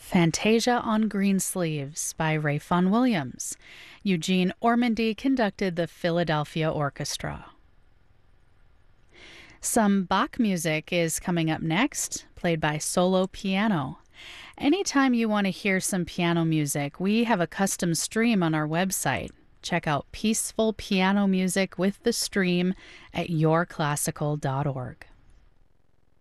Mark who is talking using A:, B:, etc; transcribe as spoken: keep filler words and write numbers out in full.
A: Fantasia on Greensleeves by Ray Vaughan Williams. Eugene Ormandy conducted the Philadelphia Orchestra. Some Bach music is coming up next, played by solo piano. Anytime you want to hear some piano music, we have a custom stream on our website. Check out Peaceful Piano Music with the Stream at your classical dot org.